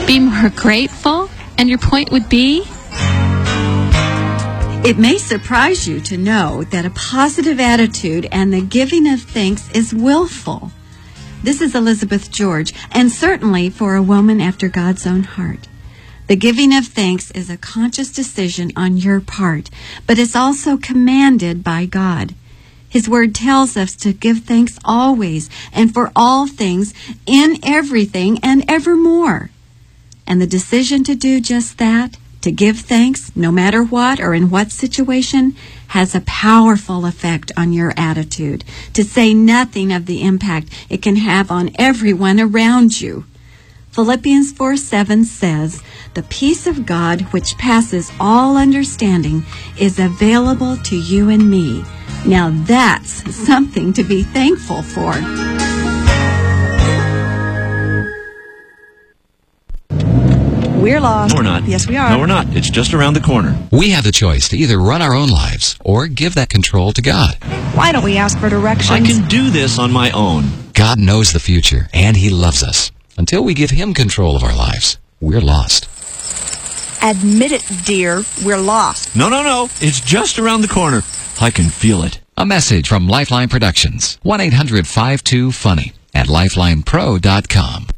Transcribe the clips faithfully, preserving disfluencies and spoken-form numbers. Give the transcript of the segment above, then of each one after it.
Be more grateful? And your point would be? It may surprise you to know that a positive attitude and the giving of thanks is willful. This is Elizabeth George, and certainly for a woman after God's own heart. The giving of thanks is a conscious decision on your part, but it's also commanded by God. His word tells us to give thanks always and for all things, in everything and evermore. And the decision to do just that, to give thanks, no matter what or in what situation, has a powerful effect on your attitude, to say nothing of the impact it can have on everyone around you. Philippians four seven says, "The peace of God, which passes all understanding, is available to you and me." Now that's something to be thankful for. We're lost. No, we're not. Yes, we are. No, we're not. It's just around the corner. We have the choice to either run our own lives or give that control to God. Why don't we ask for directions? I can do this on my own. God knows the future, and He loves us. Until we give Him control of our lives, we're lost. Admit it, dear. We're lost. No, no, no. It's just around the corner. I can feel it. A message from Lifeline Productions. one eight hundred five two funny at lifeline pro dot com.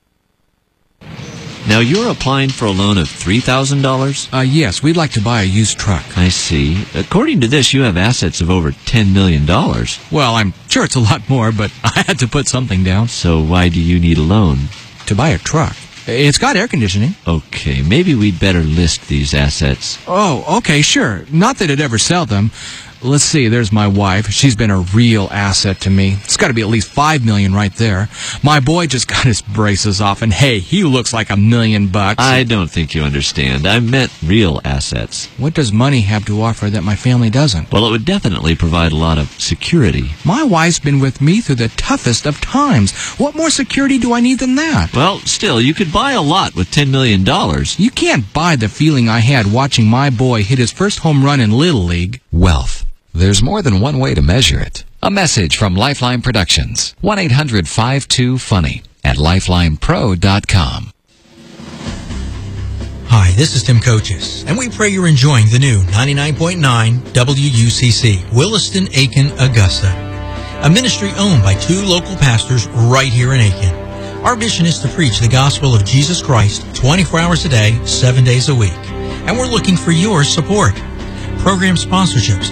Now, you're applying for a loan of three thousand dollars? Uh, yes, we'd like to buy a used truck. I see. According to this, you have assets of over ten million dollars. Well, I'm sure it's a lot more, but I had to put something down. So why do you need a loan? To buy a truck. It's got air conditioning. Okay, maybe we'd better list these assets. Oh, okay, sure. Not that I'd ever sell them. Let's see, there's my wife. She's been a real asset to me. It's got to be at least five million right there. My boy just got his braces off, and hey, he looks like a million bucks. I don't think you understand. I meant real assets. What does money have to offer that my family doesn't? Well, it would definitely provide a lot of security. My wife's been with me through the toughest of times. What more security do I need than that? Well, still, you could buy a lot with ten million dollars. You can't buy the feeling I had watching my boy hit his first home run in Little League. Wealth. There's more than one way to measure it. A message from Lifeline Productions. one eight hundred five two funny at lifeline pro dot com. Hi, this is Tim Coaches, and we pray you're enjoying the new ninety-nine point nine W U C C, Williston, Aiken, Augusta, a ministry owned by two local pastors right here in Aiken. Our mission is to preach the gospel of Jesus Christ twenty-four hours a day, seven days a week, and we're looking for your support. Program sponsorships